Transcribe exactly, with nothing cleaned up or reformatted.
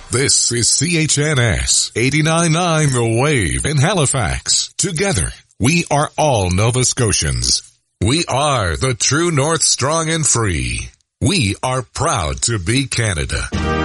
This is C H N S eighty-nine point nine The Wave in Halifax. Together, we are all Nova Scotians. We are the true North, strong and free. We are proud to be Canada.